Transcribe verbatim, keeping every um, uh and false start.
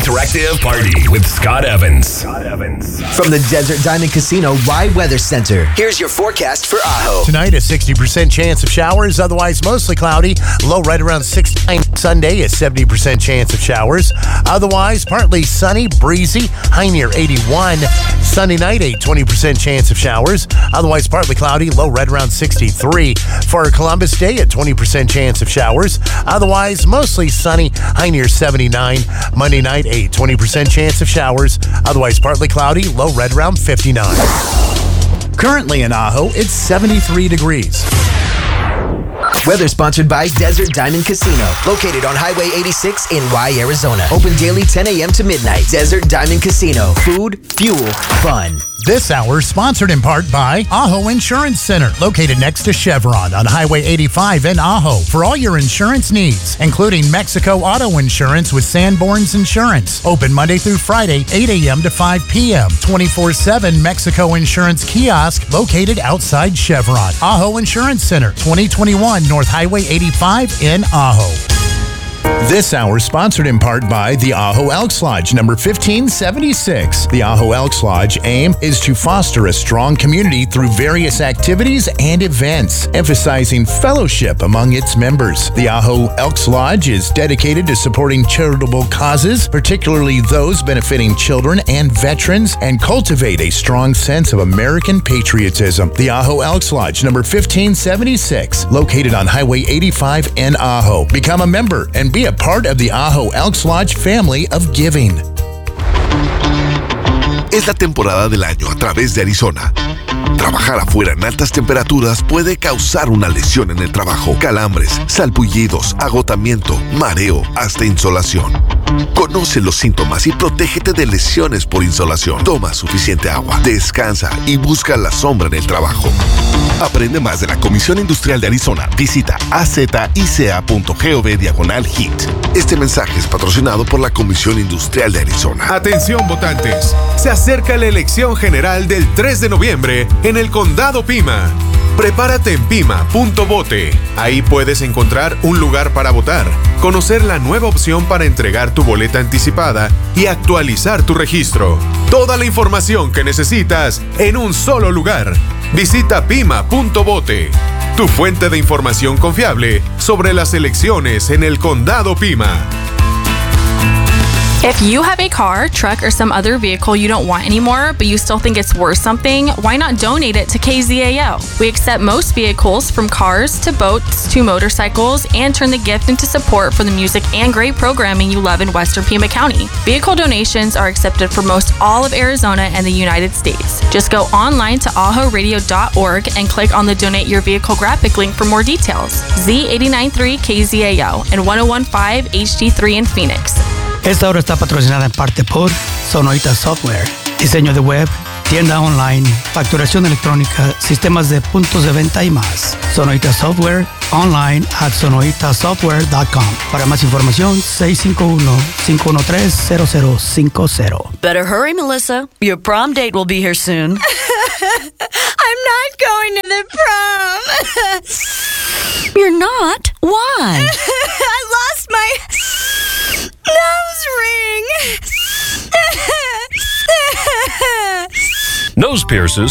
interactive party with Scott Evans. Scott Evans. From the Desert Diamond Casino Rye Weather Center, here's your forecast for Ajo. Tonight, a sixty percent chance of showers, otherwise mostly cloudy. Low right around sixty-nine. Sunday, a seventy percent chance of showers. Otherwise, partly sunny, breezy, high near eighty-one. Sunday night, a twenty percent chance of showers. Otherwise, partly cloudy, low right around sixty-three. For Columbus Day, a twenty percent chance of showers. Otherwise, mostly sunny, high near seventy-nine. Monday night, a twenty percent chance of showers. Otherwise, partly cloudy, low right around fifty-nine. Currently in Ajo, it's seventy-three degrees. Weather sponsored by Desert Diamond Casino, located on Highway eighty-six in Rye, Arizona. Open daily ten a.m. to midnight. Desert Diamond Casino. Food, fuel, fun. This hour sponsored in part by Ajo Insurance Center, located next to Chevron on Highway eighty-five in Ajo. For all your insurance needs, including Mexico Auto Insurance with Sanborn's Insurance. Open Monday through Friday, eight a.m. to five p.m. twenty-four seven Mexico Insurance Kiosk, located outside Chevron. Ajo Insurance Center, twenty twenty-one North Highway eighty-five in Ajo. This hour sponsored in part by the Ajo Elks Lodge, number fifteen seventy-six. The Ajo Elks Lodge aim is to foster a strong community through various activities and events, emphasizing fellowship among its members. The Ajo Elks Lodge is dedicated to supporting charitable causes, particularly those benefiting children and veterans, and cultivate a strong sense of American patriotism. The Ajo Elks Lodge, number fifteen seventy-six, located on Highway eighty-five in Ajo. Become a member and be a part of the Ajo Elks Lodge family of giving. Es la temporada del año a través de Arizona. Trabajar afuera en altas temperaturas puede causar una lesión en el trabajo, calambres, salpullidos, agotamiento, mareo, hasta insolación. Conoce los síntomas y protégete de lesiones por insolación. Toma suficiente agua, descansa y busca la sombra en el trabajo. Aprende más de la Comisión Industrial de Arizona. Visita azica.gov diagonal HIT. Este mensaje es patrocinado por la Comisión Industrial de Arizona. Atención votantes, se acerca la elección general del tres de noviembre en el Condado Pima. Prepárate en pima punto vote. Ahí puedes encontrar un lugar para votar, conocer la nueva opción para entregar tu boleta anticipada y actualizar tu registro. Toda la información que necesitas en un solo lugar. Visita pima punto vote, tu fuente de información confiable sobre las elecciones en el Condado Pima. If you have a car, truck, or some other vehicle you don't want anymore, but you still think it's worth something, why not donate it to K Z A O? We accept most vehicles, from cars to boats to motorcycles, and turn the gift into support for the music and great programming you love in Western Pima County. Vehicle donations are accepted for most all of Arizona and the United States. Just go online to ajo radio dot org and click on the Donate Your Vehicle graphic link for more details. Z eighty-nine point three K Z A O and one oh one point five H D three in Phoenix. Esta hora está patrocinada en parte por Sonorita Software, diseño de web, tienda online, facturación electrónica, sistemas de puntos de venta y más. Sonorita Software, online at sonorita software dot com. Para más información, seis cinco uno, cinco uno tres, cero cero cinco cero. Better hurry, Melissa. Your prom date will be here soon. I'm not going to the prom. You're not? Why? I lost my nose ring. Nose pierces